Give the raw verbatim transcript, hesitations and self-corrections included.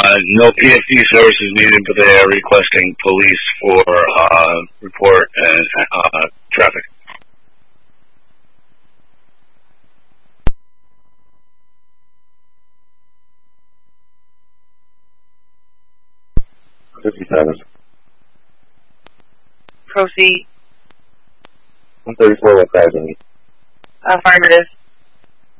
Uh, no P F D services needed, but they are requesting police for uh, report and uh, traffic. fifty-seven. Proceed. one thirty-four West Avenue. Affirmative.